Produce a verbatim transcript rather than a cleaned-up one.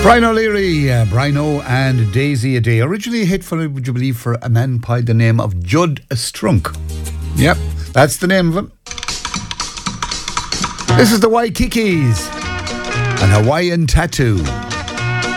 Brian O'Leary, uh, Brian O and Daisy a Day. Originally a hit for, would you believe, for a man by the name of Judd Strunk. Yep, that's the name of him. This is the Waikikis, an Hawaiian Tattoo.